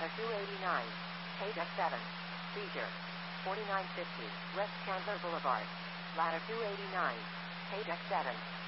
Ladder 289. Page F7. Seizure. 4950 West Chandler Boulevard. Ladder 289. Page F7.